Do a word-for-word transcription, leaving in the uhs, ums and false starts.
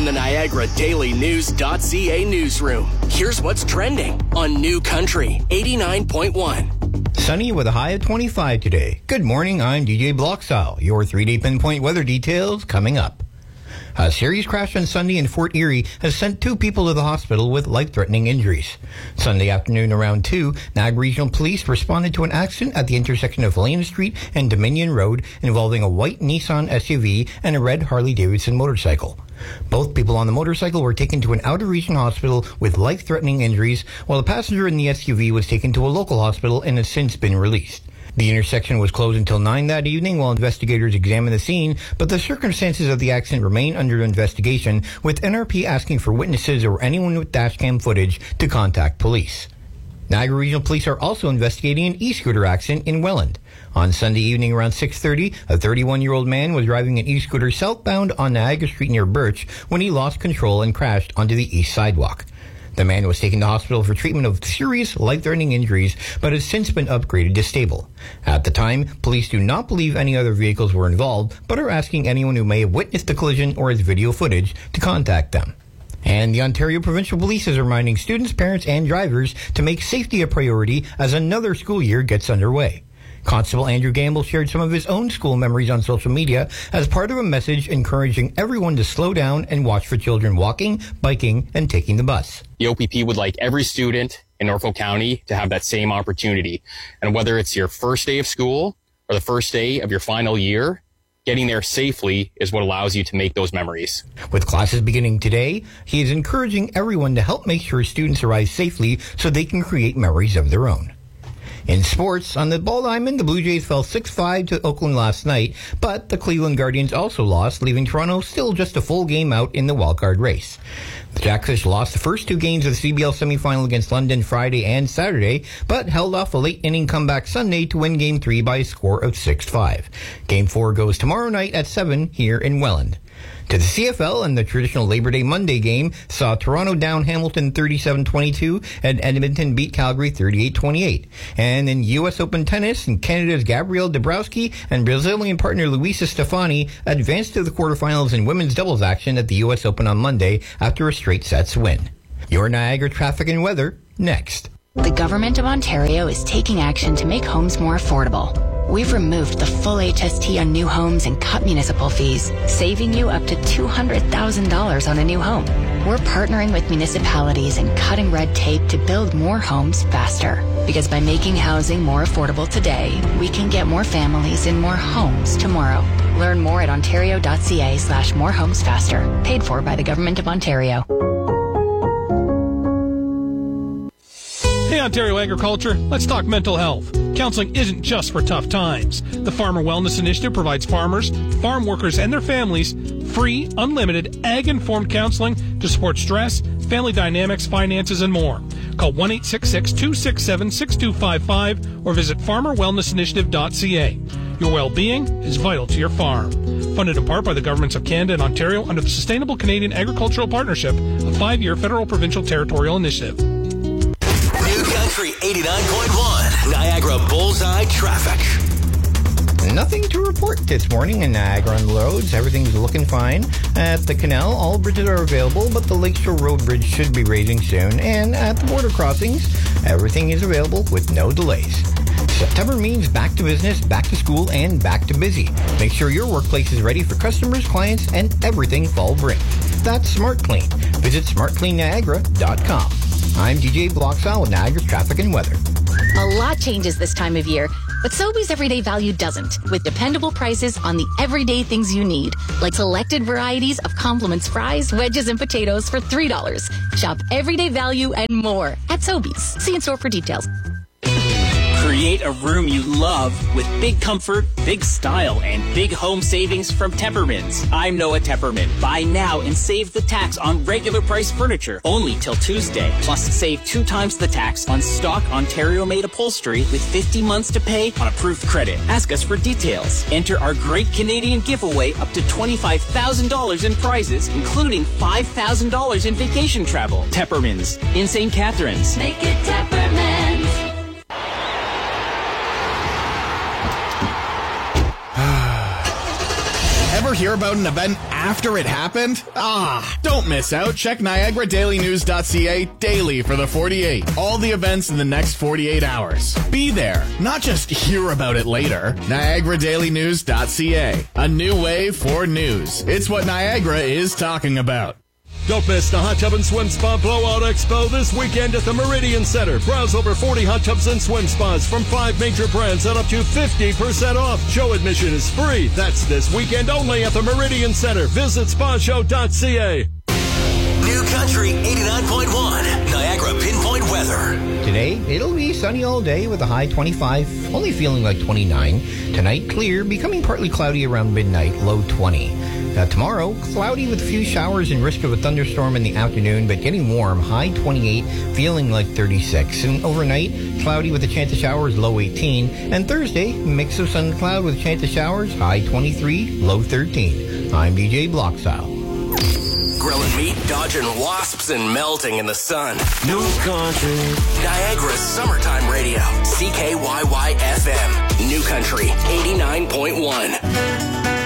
From the Niagara Daily News.ca newsroom, here's what's trending on New Country eighty-nine point one. Sunny with a high of twenty-five today. Good morning, I'm D J Bloxall. Your three-day pinpoint weather details coming up. A serious crash on Sunday in Fort Erie has sent two people to the hospital with life-threatening injuries. Sunday afternoon around two, Niagara Regional Police responded to an accident at the intersection of Helena Street and Dominion Road involving a white Nissan S U V and a red Harley-Davidson motorcycle. Both people on the motorcycle were taken to an out-of-region hospital with life-threatening injuries, while the passenger in the S U V was taken to a local hospital and has since been released. The intersection was closed until nine that evening while investigators examined the scene, but the circumstances of the accident remain under investigation, with N R P asking for witnesses or anyone with dashcam footage to contact police. Niagara Regional Police are also investigating an e-scooter accident in Welland. On Sunday evening around six thirty, a thirty-one-year-old man was driving an e-scooter southbound on Niagara Street near Birch when he lost control and crashed onto the east sidewalk. The man was taken to hospital for treatment of serious life-threatening injuries, but has since been upgraded to stable. At the time, police do not believe any other vehicles were involved, but are asking anyone who may have witnessed the collision or has video footage to contact them. And the Ontario Provincial Police is reminding students, parents, and drivers to make safety a priority as another school year gets underway. Constable Andrew Gamble shared some of his own school memories on social media as part of a message encouraging everyone to slow down and watch for children walking, biking, and taking the bus. The O P P would like every student in Norfolk County to have that same opportunity. And whether it's your first day of school or the first day of your final year, getting there safely is what allows you to make those memories. With classes beginning today, he is encouraging everyone to help make sure students arrive safely so they can create memories of their own. In sports, on the Ball Diamond, the Blue Jays fell six five to Oakland last night, but the Cleveland Guardians also lost, leaving Toronto still just a full game out in the wildcard race. The Jackfish lost the first two games of the C B L semifinal against London Friday and Saturday, but held off a late-inning comeback Sunday to win Game three by a score of six five. Game four goes tomorrow night at seven here in Welland. To the C F L, and the traditional Labor Day Monday game saw Toronto down Hamilton thirty-seven twenty-two and Edmonton beat Calgary thirty-eight twenty-eight. And in U S Open tennis, and Canada's Gabrielle Dabrowski and Brazilian partner Luisa Stefani advanced to the quarterfinals in women's doubles action at the U S Open on Monday after a straight sets win. Your Niagara traffic and weather next. The Government of Ontario is taking action to make homes more affordable. We've removed the full H S T on new homes and cut municipal fees, saving you up to two hundred thousand dollars on a new home. We're partnering with municipalities and cutting red tape to build more homes faster. Because by making housing more affordable today, we can get more families in more homes tomorrow. Learn more at ontario.ca slash more homes faster. Paid for by the Government of Ontario. Hey, Ontario Agriculture, let's talk mental health. Counseling isn't just for tough times. The Farmer Wellness Initiative provides farmers, farm workers, and their families free, unlimited, ag-informed counseling to support stress, family dynamics, finances, and more. Call one eight six six, two six seven, six two five five or visit farmer wellness initiative dot c a. Your well-being is vital to your farm. Funded in part by the governments of Canada and Ontario under the Sustainable Canadian Agricultural Partnership, a five-year federal provincial territorial initiative. New Country eighty-nine point one, Niagara Bullseye Traffic. Nothing to report this morning in Niagara on the roads. Everything's looking fine. At the canal, all bridges are available, but the Lakeshore Road Bridge should be raising soon. And at the border crossings, everything is available with no delays. September means back to business, back to school, and back to busy. Make sure your workplace is ready for customers, clients, and everything fall brings. That's Smart Clean. Visit smart clean niagara dot com. I'm D J Bloxall with Niagara Traffic and Weather. A lot changes this time of year, but Sobeys Everyday Value doesn't, with dependable prices on the everyday things you need, like selected varieties of compliments fries, wedges, and potatoes for three dollars. Shop Everyday Value and more at Sobeys. See in store for details. Create a room you love with big comfort, big style, and big home savings from Teppermans. I'm Noah Tepperman. Buy now and save the tax on regular price furniture only till Tuesday. Plus, save two times the tax on stock Ontario-made upholstery with fifty months to pay on approved credit. Ask us for details. Enter our great Canadian giveaway up to twenty-five thousand dollars in prizes, including five thousand dollars in vacation travel. Teppermans in Saint Catharines. Make it Teppermans. Ever hear about an event after it happened? Ah, don't miss out. Check Niagara Daily News dot C A daily for the forty-eight. All the events in the next forty-eight hours. Be there, not just hear about it later. Niagara Daily News dot C A. A new way for news. It's what Niagara is talking about. Don't miss the Hot Tub and Swim Spa Blowout Expo this weekend at the Meridian Center. Browse over forty hot tubs and swim spas from five major brands at up to fifty percent off. Show admission is free. That's this weekend only at the Meridian Center. Visit spa show dot C A. New Country eighty-nine point one, Niagara Pinpoint Weather. Today, it'll be sunny all day with a high twenty-five, only feeling like twenty-nine. Tonight, clear, becoming partly cloudy around midnight, low twenty. Now, tomorrow, cloudy with a few showers and risk of a thunderstorm in the afternoon, but getting warm, high twenty-eight, feeling like thirty-six. And overnight, cloudy with a chance of showers, low eighteen. And Thursday, mix of sun and cloud with a chance of showers, high twenty-three, low thirteen. I'm D J Bloxile. Grilling meat, dodging wasps, and melting in the sun. New Country. Niagara's summertime radio. C K Y Y F M. New Country eighty-nine point one.